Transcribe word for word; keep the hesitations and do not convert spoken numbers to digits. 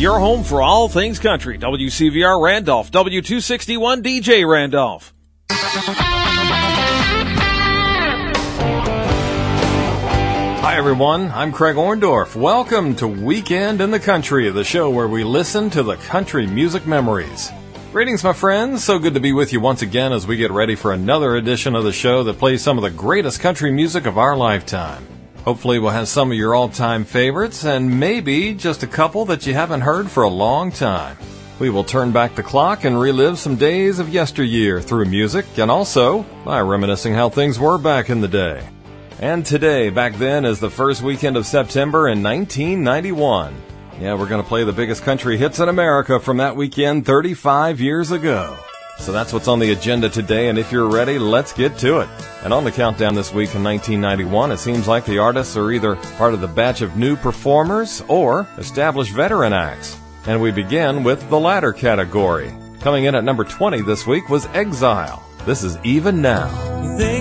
your home for all things country. W C V R Randolph, W two sixty-one D J Randolph. Hi, everyone. I'm Craig Orndorff. Welcome to Weekend in the Country, the show where we listen to the country music memories. Greetings, my friends. So good to be with you once again as we get ready for another edition of the show that plays some of the greatest country music of our lifetime. Hopefully we'll have some of your all-time favorites and maybe just a couple that you haven't heard for a long time. We will turn back the clock and relive some days of yesteryear through music and also by reminiscing how things were back in the day. And today, back then, is the first weekend of September in nineteen ninety-one. Yeah, we're going to play the biggest country hits in America from that weekend thirty-five years ago. So that's what's on the agenda today, and if you're ready, let's get to it. And on the countdown this week in nineteen ninety-one, it seems like the artists are either part of the batch of new performers or established veteran acts. And we begin with the latter category. Coming in at number twenty this week was Exile. This is Even Now. They